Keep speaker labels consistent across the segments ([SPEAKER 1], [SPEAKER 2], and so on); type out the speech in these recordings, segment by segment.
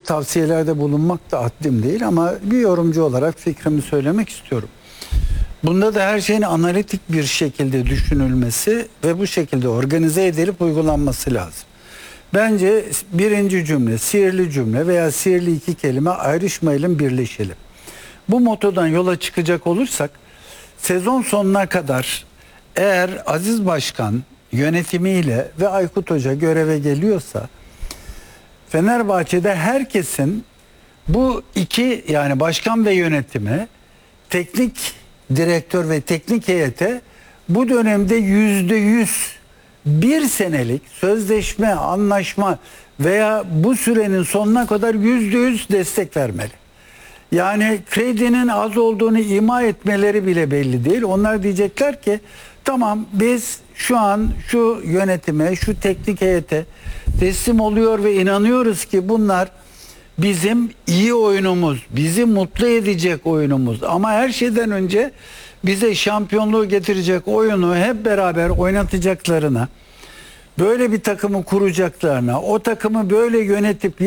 [SPEAKER 1] tavsiyelerde bulunmak da haddim değil ama bir yorumcu olarak fikrimi söylemek istiyorum. Bunda da her şeyin analitik bir şekilde düşünülmesi ve bu şekilde organize edilip uygulanması lazım. Bence birinci cümle, sihirli cümle veya sihirli iki kelime ayrışmayalım, birleşelim. Bu motodan yola çıkacak olursak sezon sonuna kadar eğer Aziz Başkan yönetimiyle ve Aykut Hoca göreve geliyorsa Fenerbahçe'de herkesin bu iki yani başkan ve yönetime, teknik direktör ve teknik heyete bu dönemde %100 bir senelik sözleşme, anlaşma veya bu sürenin sonuna kadar %100 destek vermeli. Yani kredinin az olduğunu ima etmeleri bile belli değil. Onlar diyecekler ki tamam biz şu an şu yönetime, şu teknik heyete teslim oluyor ve inanıyoruz ki bunlar bizim iyi oyunumuz, bizi mutlu edecek oyunumuz. Ama her şeyden önce bize şampiyonluğu getirecek oyunu hep beraber oynatacaklarına, böyle bir takımı kuracaklarına, o takımı böyle yönetip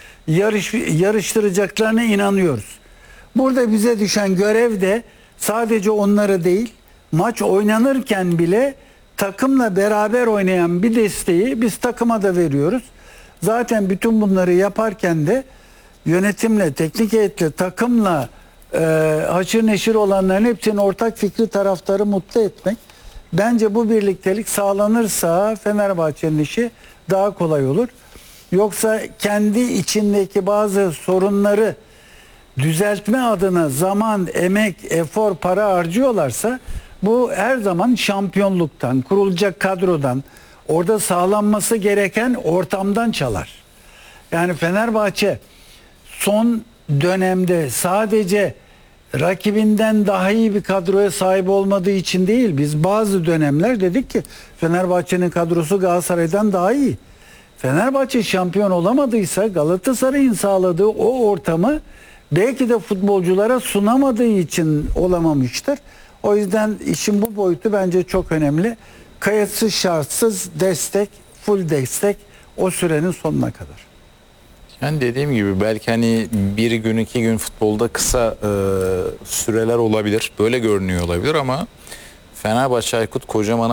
[SPEAKER 1] yarıştıracaklarına inanıyoruz. Burada bize düşen görev de sadece onlara değil, maç oynanırken bile takımla beraber oynayan bir desteği biz takıma da veriyoruz. Zaten bütün bunları yaparken de yönetimle, teknik heyetle, takımla haşır neşir olanların hepsinin ortak fikri taraftarı mutlu etmek. Bence bu birliktelik sağlanırsa Fenerbahçe'nin işi daha kolay olur. Yoksa kendi içindeki bazı sorunları düzeltme adına zaman, emek, efor, para harcıyorlarsa bu her zaman şampiyonluktan, kurulacak kadrodan, orada sağlanması gereken ortamdan çalar. Yani Fenerbahçe son dönemde sadece rakibinden daha iyi bir kadroya sahip olmadığı için değil. Biz bazı dönemler dedik ki Fenerbahçe'nin kadrosu Galatasaray'dan daha iyi. Fenerbahçe şampiyon olamadıysa Galatasaray'ın sağladığı o ortamı belki de futbolculara sunamadığı için olamamıştır. O yüzden işin bu boyutu bence çok önemli. Kayıtsız şartsız destek, full destek o sürenin sonuna kadar.
[SPEAKER 2] Yani dediğim gibi belki hani bir gün iki gün futbolda kısa süreler olabilir. Böyle görünüyor olabilir ama Fenerbahçe Aykut Kocaman'ı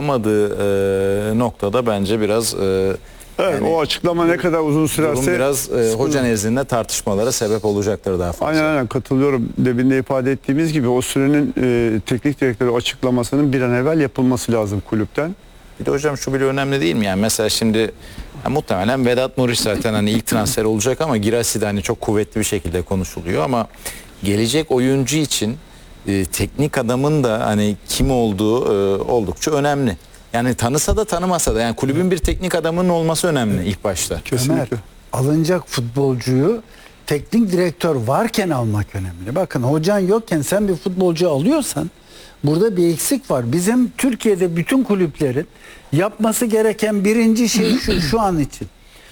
[SPEAKER 2] açıklamadığı noktada bence biraz
[SPEAKER 3] evet, yani o açıklama ne kadar uzun sürerse
[SPEAKER 2] biraz hoca nezdinde tartışmalara sebep olacaktır daha fazla.
[SPEAKER 3] Aynen katılıyorum. Demin de ifade ettiğimiz gibi o sürenin teknik direktörü açıklamasının bir an evvel yapılması lazım kulüpten.
[SPEAKER 2] Bir de hocam şu bile önemli değil mi? Yani mesela şimdi muhtemelen Vedat Muriç zaten hani ilk transfer olacak ama Girassi de hani çok kuvvetli bir şekilde konuşuluyor ama gelecek oyuncu için teknik adamın da hani kim olduğu oldukça önemli. Yani tanısa da tanımasa da yani kulübün bir teknik adamının olması önemli ilk başta.
[SPEAKER 3] Kesinlikle.
[SPEAKER 1] Ömer, alınacak futbolcuyu teknik direktör varken almak önemli. Bakın hocan yokken sen bir futbolcu alıyorsan burada bir eksik var. Bizim Türkiye'de bütün kulüplerin yapması gereken birinci şey şu an için.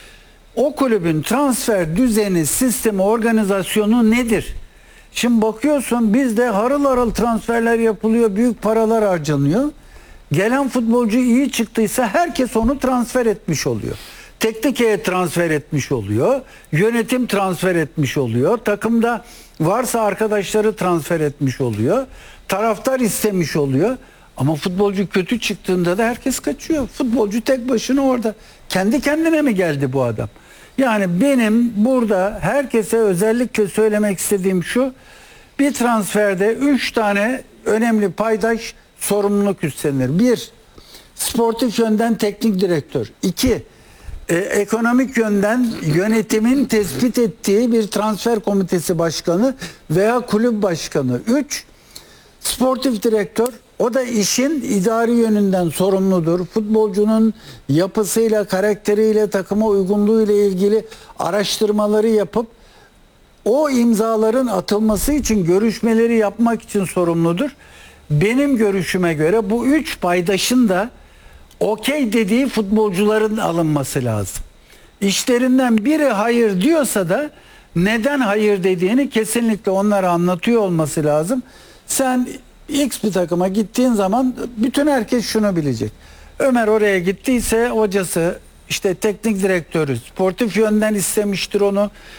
[SPEAKER 1] O kulübün transfer düzeni, sistemi, organizasyonu nedir? Şimdi bakıyorsun bizde harıl harıl transferler yapılıyor, büyük paralar harcanıyor. Gelen futbolcu iyi çıktıysa herkes onu transfer etmiş oluyor. Teknik heyet transfer etmiş oluyor. Yönetim transfer etmiş oluyor. Takımda varsa arkadaşları transfer etmiş oluyor. Taraftar istemiş oluyor. Ama futbolcu kötü çıktığında da herkes kaçıyor. Futbolcu tek başına orada. Kendi kendine mi geldi bu adam? Yani benim burada herkese özellikle söylemek istediğim şu. Bir transferde 3 tane önemli paydaş sorumluluk üstlenir. 1. Sportif yönden teknik direktör. 2. Ekonomik yönden yönetimin tespit ettiği bir transfer komitesi başkanı veya kulüp başkanı. 3. Sportif direktör, o da işin idari yönünden sorumludur. Futbolcunun yapısıyla, karakteriyle, takıma uygunluğuyla ilgili araştırmaları yapıp o imzaların atılması için görüşmeleri yapmak için sorumludur. Benim görüşüme göre bu 3 paydaşın da okey dediği futbolcuların alınması lazım. İşlerinden biri hayır diyorsa da neden hayır dediğini kesinlikle onlara anlatıyor olması lazım. Sen X bir takıma gittiğin zaman bütün herkes şunu bilecek. Ömer oraya gittiyse hocası, işte teknik direktörü sportif yönden istemiştir onu.